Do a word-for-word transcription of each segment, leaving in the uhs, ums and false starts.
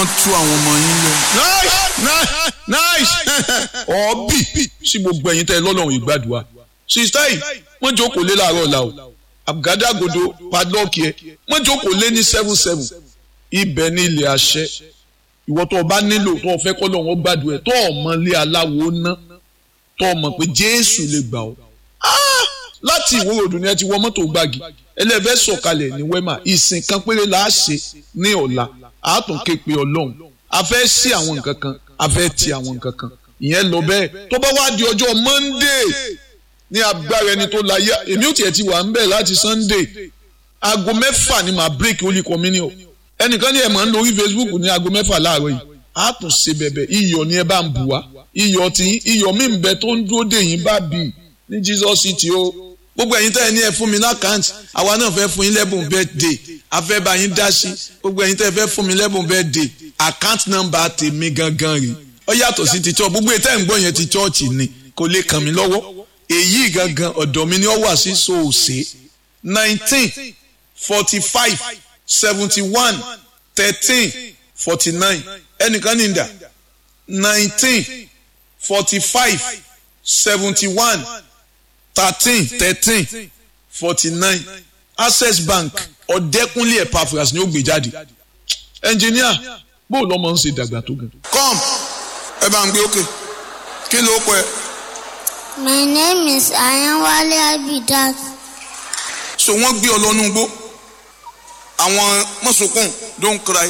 mọ́ tú àwọn ọmọ yín lọ. nice nice nice ọ̀ọ́bì sí gbogbo ẹ̀yin tẹ́ lọ́lọ́run ìgbàdùà sista yìí wọ́n jókòó lé láàárọ̀ ọ̀la o àgádágodo padlọ́ọ̀kì ẹ̀ wọ́n jókòó lé ní seven seven ibẹ̀ ní ilẹ̀ àṣẹ ìwọ tó o bá nílò tó o fẹ́ kọ́ lọ́wọ́ gbàdùà ẹ̀ tó o mọ ilé aláwo ná tó o mọ̀ pé Jésù lè gbà ọ́ láti ìwé òdùn ni ẹ ti wọ mọ́tò gbági ẹlẹ́fẹ́ sọ̀kalẹ̀ ní wẹ́mà ìsìn kan péré la á ṣe ní ọ̀la a tún ké pe Ọlọ́run a fẹ́ sí àwọn nǹkan kan a fẹ́ ti àwọn nǹkan kan ìyẹn lọ bẹ́ẹ̀ tó bá wá di ọjọ́ Monday ní agbára ẹni tó láyé èmi ò tiẹ̀ ti wà ń bẹ̀ láti Sunday aago mẹ́fà ni màá break Holy Communion ẹnìkan ní ẹ̀ máa ń lórí Facebook ní aago mẹ́fà láàárọ̀ yìí a tún ṣe bẹ̀bẹ̀ iyọ̀ ni ẹ bá ń bù wá iyọ̀ tí iyọ̀ mi ń bẹ tó ń dúró dè yín bá bì ní Jesus City o gbogbo ẹ̀yin tẹ́ ẹ ní ẹ fún mi lákàntì àwa náà fẹ́ fún yín lẹ́bùn birthday a fẹ́ bá yín dá sí gbogbo ẹ̀yin tẹ́ ẹ fẹ́ fún mi lẹ́bùn birthday account number tèmi gangan rè ó yàtọ̀ sí ti church gbogbo ètò ẹ̀ ń gbọ́ yẹn ti church ni kò lè kàn mí lọ́wọ́ èyí gangan ọ̀dọ̀ mi ni ó wà sí soose nineteen forty five seventy one thirteen forty nine ẹnìkan ní ìdá nineteen forty five seventy one thirteen thirteen forty nine Access Bank Ọ̀dẹ́kúnlé Epaphras ni ó gbé jáde ẹnjìníà bó lọ́mọ ń ṣe dàgbà tó gan. come ẹ bá ń gbé òkè kí ló pẹ́. My name is Ayanwale Abidat. so wọ́n gbé ọ lọ́nú igbó àwọn mọ̀sùnkùn don't cry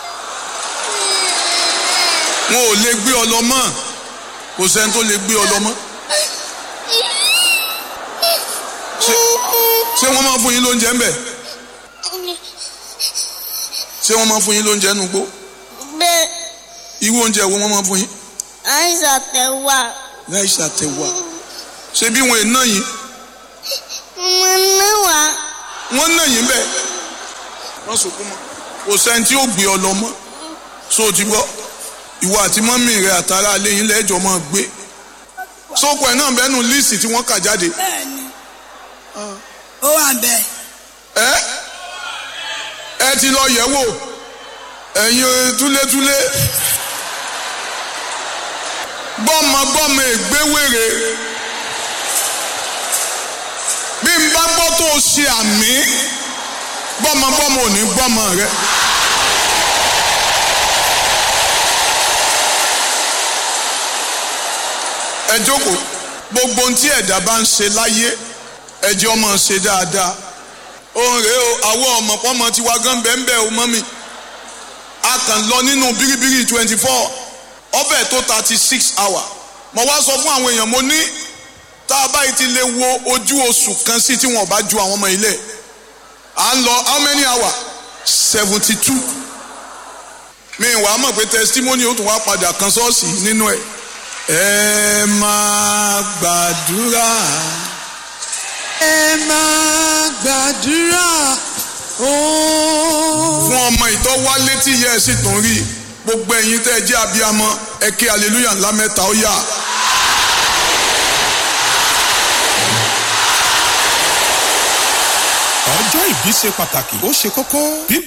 wọn ò lè gbé ọ lọ mọ́ kò sẹ́ni tó lè gbé ọ lọ mọ́. ṣé wọ́n máa fún yín lóúnjẹ ń bẹ̀? ṣé wọ́n máa fún yín lóúnjẹ nínú igbó? Bẹ́ẹ̀. irú oúnjẹ wo wọ́n máa fún yín? Ráìsì àtẹ̀wà. ráìsì àtẹ̀wà. ṣé bí wọn ò ná yín? Wọ́n ná wa. wọ́n ná yín bẹ́ẹ̀. wọ́n sọkún mọ́. kò sẹ́ni tí ó gbé ọ lọ mọ́. so ti gbọ́ ìwọ àti mọ́mì rẹ àtàrà alẹ́ yín lẹ́jọ́ máa gbé. sóko ẹ̀ náà bẹ́ẹ̀ nù líìsì tí wọ́n kà jáde. bẹ́ẹ̀ni ó wà bẹ́ẹ̀. ẹ ẹ ti lọ yẹ̀ wò ẹ̀yin túlétúlé gbọ́mọgbọ́mọ ègbéwèrè bí n bá gbọ́ tó o ṣe àmì gbọ́mọgbọ́mọ ò ní gbọ́mọ rẹ. ẹ jókòó gbogbo ohun tí ẹ̀dá bá ń ṣe láyé ẹjẹ́ ọmọ ṣe dáadáa òun rèé o àwọn ọmọ pọ́nmọ tí wàá gán bẹ́ẹ̀ bẹ́ẹ̀ o mọ́ mi a kàn lọ nínú bíríbírí twenty four ọbẹ̀ tó thirty six hour mo wá sọ fún àwọn èèyàn mo ní tá a báyìí ti lè wo ojú oṣù kan sí tí wọn bá ju àwọn ọmọ ilé à ń lọ how many hour seventy two mi wàá mọ̀ pé testimony ó tún wá padà kan ṣọ́ọ̀ṣì nínú ẹ̀ ẹ máa gbàdúrà ẹ máa gbàdúrà ooo. fún ọmọ ìtọ́ wá létí yẹ ẹ sì tún rí gbogbo ẹ̀yin tẹ́ ẹ jẹ́ abiyamọ ẹ ké hallelujah ńlá mẹ́ta ó yá. ọjọ́ ìbí ṣe pàtàkì ó ṣe kókó.